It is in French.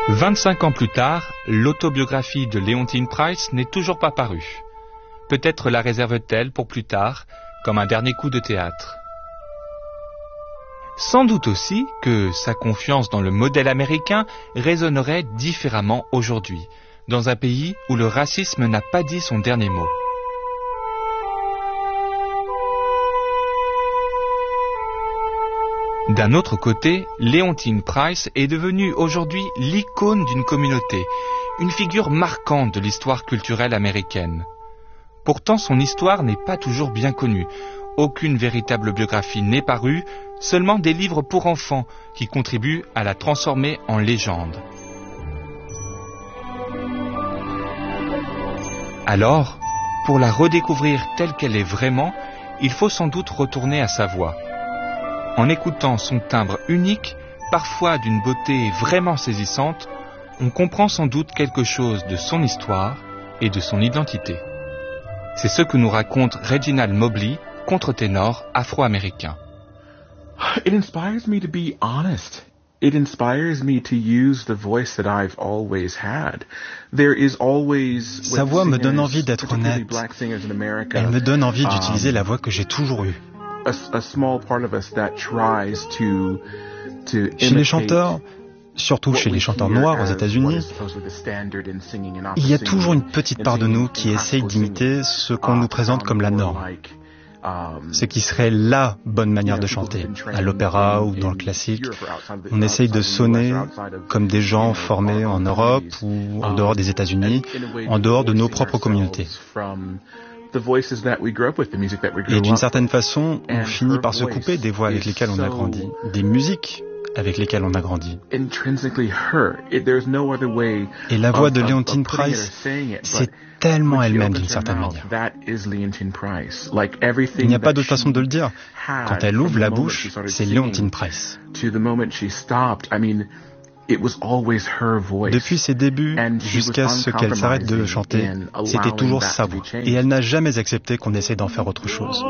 25 ans plus tard, l'autobiographie de Leontyne Price n'est toujours pas parue. Peut-être la réserve-t-elle pour plus tard, comme un dernier coup de théâtre. Sans doute aussi que sa confiance dans le modèle américain résonnerait différemment aujourd'hui, dans un pays où le racisme n'a pas dit son dernier mot. D'un autre côté, Leontyne Price est devenue aujourd'hui l'icône d'une communauté, une figure marquante de l'histoire culturelle américaine. Pourtant, son histoire n'est pas toujours bien connue. Aucune véritable biographie n'est parue, seulement des livres pour enfants qui contribuent à la transformer en légende. Alors, pour la redécouvrir telle qu'elle est vraiment, il faut sans doute retourner à sa voix. En écoutant son timbre unique, parfois d'une beauté vraiment saisissante, on comprend sans doute quelque chose de son histoire et de son identité. C'est ce que nous raconte Reginald Mobley, contre-ténor afro-américain. It inspires me to be honest. It inspires me to use the voice that I've always had. There is always Sa voix me donne envie d'être honnête. Elle me donne envie d'utiliser la voix que j'ai toujours eue. Chez les chanteurs, surtout chez les chanteurs noirs aux États-Unis, il y a toujours une petite part de nous qui essaye d'imiter ce qu'on nous présente comme la norme, ce qui serait la bonne manière de chanter. À l'opéra ou dans le classique, on essaye de sonner comme des gens formés en Europe ou en dehors des États-Unis, en dehors de nos propres communautés. Et d'une certaine façon, on finit par se couper des voix avec lesquelles on a grandi, des musiques avec lesquelles on a grandi. Et la voix de Leontyne Price, c'est tellement elle-même d'une certaine manière. Il n'y a pas d'autre façon de le dire. Quand elle ouvre la bouche, c'est Leontyne Price. Depuis ses débuts jusqu'à ce qu'elle s'arrête de chanter, c'était toujours sa voix. Et elle n'a jamais accepté qu'on essaie d'en faire autre chose.